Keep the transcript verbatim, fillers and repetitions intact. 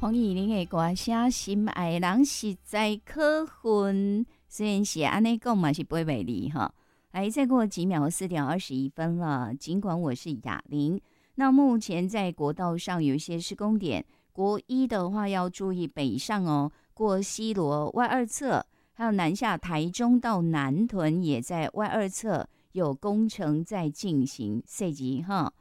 黄以玲的歌声，心爱的人实在可恨。虽然是安尼讲嘛，是不会美丽哈。来，再过几秒，四点二十一分了。尽管我是哑铃，那目前在国道上有一些施工点，国一的话要注意北上哦，过西螺外二侧，还有南下台中到南屯也在外二侧有工程在进行，设计哈。